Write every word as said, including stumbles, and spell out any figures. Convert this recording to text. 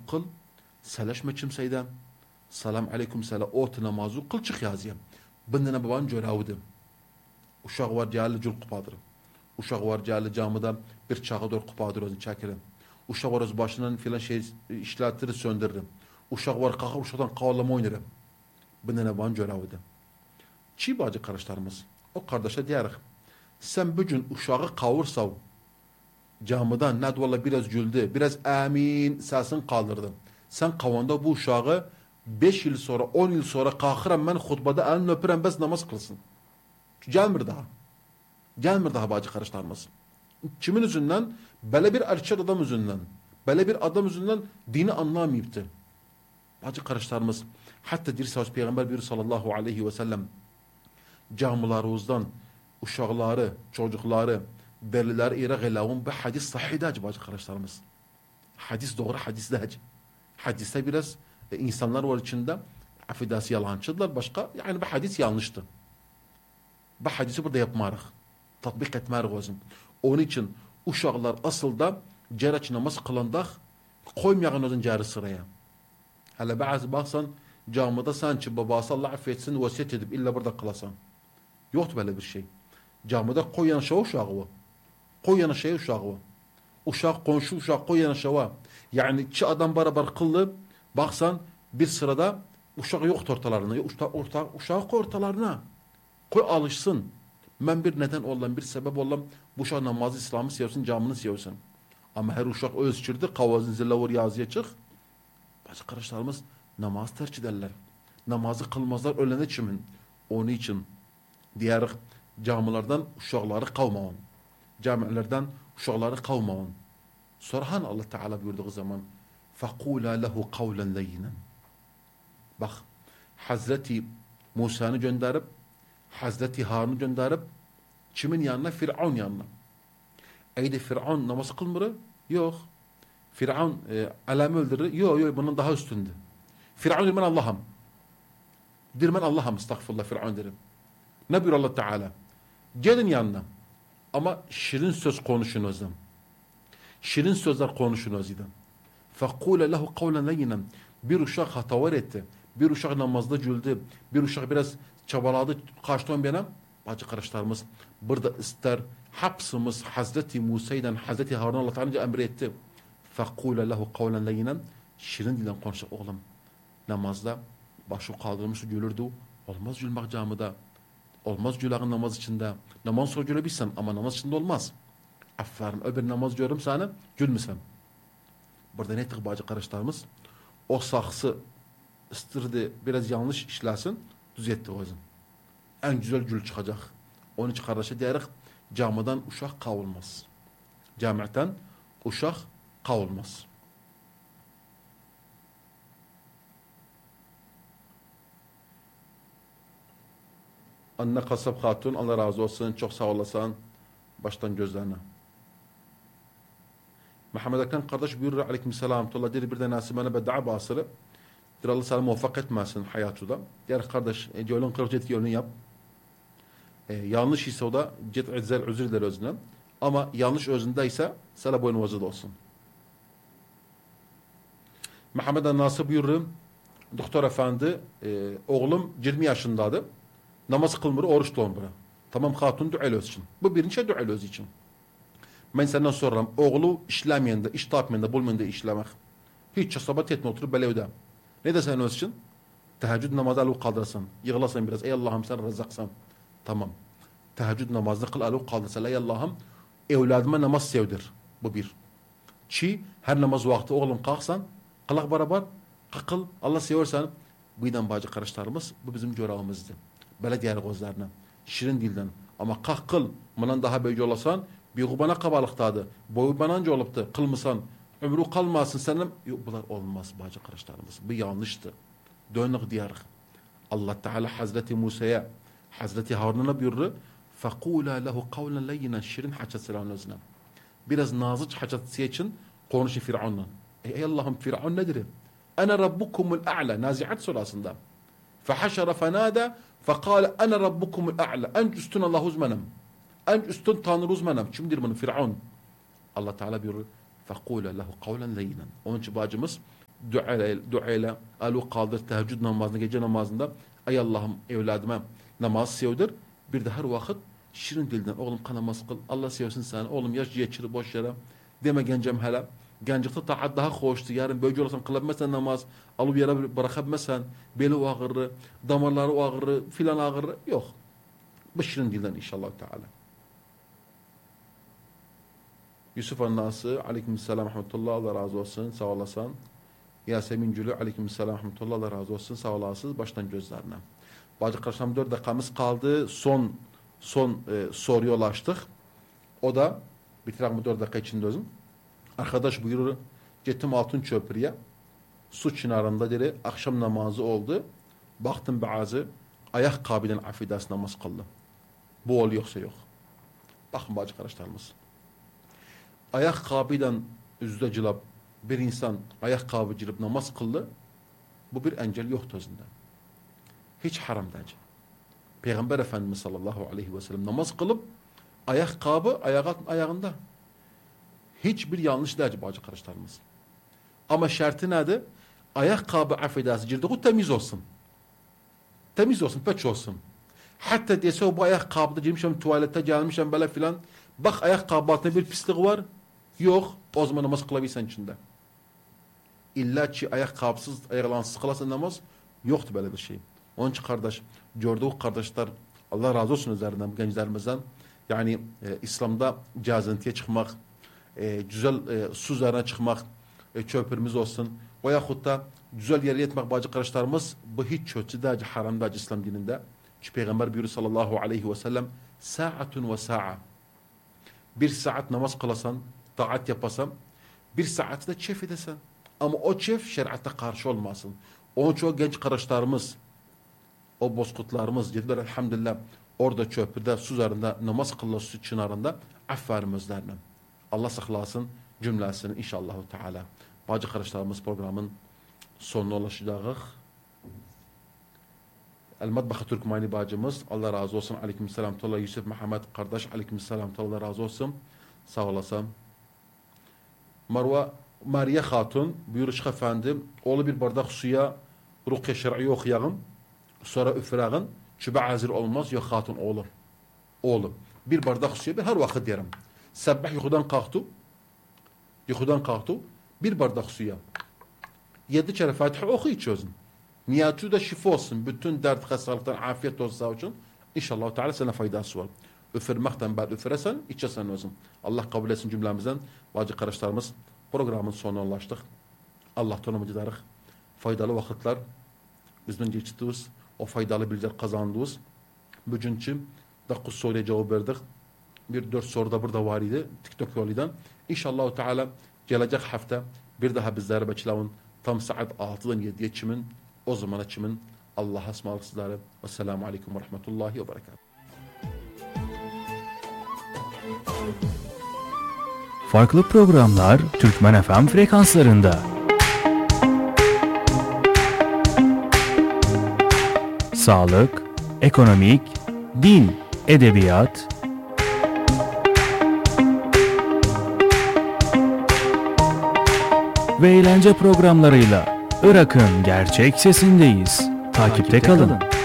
kıl. Seleşme kimseyden. Salam aleyküm selam. Ot namazı kıl çık yazıyım. Bindine baban cöravıdım. Uşak var cahili cül kupadırım. Uşak var cahili camıda bir çağı dört kupadır onu çekerim. Uşak var öz başından filan şey işletiri söndürürüm. Uşak var kalkar uşaktan kavallama oynarım. Bindine baban cöravıdım. Çi bacı kardeşlerimiz. O kardeşe diyerek. Sen bugün uşağı kavursav camıdan nedvalla biraz güldü. Biraz amin sesini kaldırdın. Sen kavanda bu uşağı beş yıl sonra on yıl sonra kalkıram ben hutbada elini öpürem bes namaz kılsın. Gelmir daha. Gelmir daha bacı kardeşlerimiz. Kimin yüzünden? Böyle bir erkek adam yüzünden. Böyle bir adam yüzünden dini anlamayıptı. Bacı kardeşlerimiz. Hatta dirseniz Peygamber bir sallallahu aleyhi ve sellem camılarımızdan uşakları, çocukları, belliler ire gelavun bir hadis sahih bacı kardeşlerimiz. Hadis doğru hadis de hadiste biraz e, insanlar var içinde affedersin yalancıdılar başka yani bir hadis yanlıştı. Bu hadisi burada yapmarıq. Tatbik etmarıq özüm. Onun için uşaklar asıl da cereç namaz kılandak koymayağın özün cari sıraya. Hele bazı baksan camide sanki babası Allah affetsin vasiyet edip illa burada kılasan. Yoktu böyle bir şey. Camide koyan şağı uşağı var. Koyan şey uşağı var. Uşak konşu uşak koyan şağı. Yani iki adam beraber kıldı. Baksan bir sırada uşak yoktu ortalarına. Uşak, orta, uşak ortalarına. Koy alışsın. Ben bir neden olan bir sebep olan bu uşak namazı İslam'ı sevsin, camını sevsin. Ama her uşak özçürdü. Kavazın zillavur yazıya çık. Bazı kardeşlerimiz namaz tercih ederler. Namazı kılmazlar ölene çimin. Onun için diğer camilerden uşakları kavmavan. Camilerden uşakları kavmavan. Sonra Allah Teala buyurduğu zaman فَقُولَا لَهُ قَوْلًا لَيِّنًا. Bak Hazreti Musa'nı gönderip Hazreti Harun'u gönderip kimin yanına? Firavun yanına. Eydi Firavun namaz kılmırı? Yok. Firavun e, alemi öldürür? Yok yok bunun daha üstündü. Firavun der ben Allah'ım. Der ben Allah'ım estağfurullah Firavun derim. Ne buyur Allah Teala? Gelin yanına. Ama şirin söz konuşun o zaman. Şirin sözler konuşun o zaman. فَقُولَ لَهُ قَوْلًا لَيِّنًا. Bir uşak hatavar etti. Bir uşak namazda güldü. Bir uşak biraz çabaladı. Kaçtı ön benim. Bacı kardeşlerimiz burada ister hapsımız Hazreti Musa'dan Hazreti Harun Allah Teala emretti. فَقُولَ لَهُ قَوْلًا لَيِّنًا. Şirin dilen konuşacak oğlum. Namazda başı kaldırmış gülürdü. Olmaz gülmek camide. Olmaz gülağın namaz içinde. Namaz sonra gülebilsen ama namaz içinde olmaz. Aferin öbür namaz diyorum sana gülmesen. Burada ne ettik bacı kardeşlerimiz? O saksı ıstırdı biraz yanlış işlesin düzeltti o zaman. En güzel gül çıkacak. Onun için kardeşe diyerek camiden uşak kavulmaz. Camiaten uşak kavulmaz. Anne Kasap Hatun Allah razı olsun. Çok sağ olasın. Baştan gözlerine. Muhammed Akan kardeş buyurur aleykümselam. Tolla diri bir de nasibine bed'a basırı. Bir Allah sana muvaffak etmesin hayatı da. Diğer kardeş yolun kırık cet yolunu yap. E, yanlış ise o da cet izzel özür diler özünden. Ama yanlış özündeyse sana boyun vazıda olsun. Muhammed Nasır buyurur. Doktor efendi e, oğlum yirmi yaşındadır. Namaz kılmır, oruç tutmur. Tamam hatun duayla olsun. Bu birinci duayla öz için. Ben senden soruram. Oğlu işlemeyende, iş tapmayende, bulmayende işlemek. Hiç çasabat etme oturup böyle öde. Ne de sen öz için? Teheccüd namazı alıp kaldırsın. Yığılasın biraz. Ey Allah'ım sen rızaksan. Tamam. Teheccüd namazını kıl alıp kaldırsın. Ey Allah'ım evladıma namaz sevdir. Bu bir. Çi her namaz vakti oğlum kalksan kılak beraber kıl Allah seversen bu yüzden bacı kardeşlerimiz bu bizim görevimizdi. Böyle diğer gözlerine. Şirin dilden. Ama kalk kıl. Bundan daha böyce olasan bir bana kabalıktadı. Boyu bana önce oluptu. Kılmısan. Ömrü kalmasın senin. Yok bunlar olmaz bacı kardeşlerimiz. Bu yanlıştı. Dönük diyerek. Allah Teala Hazreti Musa'ya Hazreti Harun'a buyurdu. فَقُولَا لَهُ قَوْلًا لَيِّنًا. Şirin haçat selamın özüne. Biraz nazıç haçat için konuşun Firavun'la. Ey Allah'ım Firavun nedir? Ana rabbukumul a'la. Naziat surasında. فَحَشَرَ فَنَادَى فَقَالَ أَنَا رَبُّكُمُ الْأَعْلَى. En üstün Allah uzmanım. En üstün Tanrı uzmanım. Kimdir bunu? Firavun. Allah Teala buyuruyor. فَقُولَ لَهُ قَوْلًا لَيِّنًا. Onun için bacımız dua ile, dua ile alu kaldır teheccüd namazında, gece namazında ay Allah'ım evladıma namaz sevdir. Bir de her vakit şirin dilden oğlum kanamaz kıl. Allah sevsin seni. Oğlum yaş geçir boş yere. Deme gencem hele. Gencikte taat daha hoştu. Yarın böyle olsan kılabilmezsen namaz. Alıp yere bırakabilmezsen. Beli ağırı, damarları ağırı, filan ağırı. Yok. Bu şirin dilden inşallah Teala. Yusuf Annası, aleykümselam rahmetullah, Allah razı olsun, sağ olasın. Yasemin Gülü, aleykümselam rahmetullah, Allah razı olsun, sağ olasınız, baştan gözlerine. Bacı kardeşlerim dört dakikamız kaldı. Son son e, soruya ulaştık. O da, bitirelim bu dört dakika içinde özüm. Arkadaş buyurur, gittim Altın Köprü'ye, su çınarında dedi, akşam namazı oldu. Baktım bazı ayak kabilin afidası namaz kıldı. Bu ol yoksa yok. Bakın bacı kardeşlerimiz. Ayakkabıyla üzde cilab bir insan ayakkabı cilab namaz kıldı. Bu bir engel yoktu özünde. Hiç haram değil. Peygamber Efendimiz sallallahu aleyhi ve sellem namaz kılıp ayakkabı ayağı, ayağında. Hiçbir yanlış değil bacı kardeşlerimiz. Ama şartı nedir? Ayakkabı affedersi cildi temiz olsun. Temiz olsun, peç olsun. Hatta dese bu ayakkabıda girmişim tuvalete gelmişim böyle filan. Bak ayakkabı altında bir pislik var. Yok. O zaman namaz kılabilirsen içinde. İlla ki ayakkabısız, ayaklarınız kılasın namaz. Yoktu böyle bir şey. Onun için kardeş, gördüğü kardeşler, Allah razı olsun üzerinden, gençlerimizden. Yani e, İslam'da cazintiye çıkmak, e, güzel e, su üzerine çıkmak, e, köprümüz olsun. O yahut da güzel yere yetmek bacı kardeşlerimiz, bu hiç kötü değil, haram değil İslam dininde. Çünkü Peygamber buyuruyor sallallahu aleyhi ve sellem, sa'atun ve sa'a. Bir saat namaz kılasan, taat yapasan, bir saatte de çef edesen. Ama o çef şeriatta karşı olmasın. Onun çok genç kardeşlerimiz, o bozkurtlarımız, dediler elhamdülillah, orada köprüde, su üzerinde, namaz kılıyor su çınarında, aferin özlerine. Allah saklasın cümlesini inşallah Teala. Bacı kardeşlerimiz programın sonuna ulaşacağız. El Matbah Türkmeni bacımız, Allah razı olsun. Aleykümselam Tolla Yusuf Muhammed kardeş, aleykümselam Tolla razı olsun. Sağ olasın. Marwa Mariye Hatun buyur Şeyh efendim, oğlu bir bardak suya rukiye şer'i okuyalım. Sonra üfürağın. Çünkü hazır olmaz ya hatun oğlum. Oğlum. Bir bardak suya bir her vakit derim. Sabah yukarıdan kalktı. Yukarıdan kalktı. Bir bardak suya. Yedi kere Fatiha oku içiyorsun. Niyatı da şifa olsun. Bütün dert, hastalıktan afiyet olsa için. İnşallah Teala sana faydası var. Üfürmekten بعد üfüresen, içesen özün. Allah kabul etsin cümlemizden. Bacı kardeşlerimiz programın sonuna ulaştık. Allah tonumuzu darık. Faydalı vakitler bizden geçtiğimiz, o faydalı bilgiler kazandığımız. Bugünkü dokuz soruya cevap verdik. Bir dört soru da burada var idi. TikTok yoluyla. İnşallah Teala gelecek hafta bir daha bizlere bekleyin. Tam saat altıdan yediye çimin. O zamana çimin. Allah'a ısmarladık sizlere. Vesselamu aleyküm ve rahmetullahi ve berekatuhu. Farklı programlar Türkmen F M frekanslarında. Sağlık, ekonomik, din, edebiyat, ve eğlence programlarıyla Irak'ın gerçek sesindeyiz. Takipte kalın.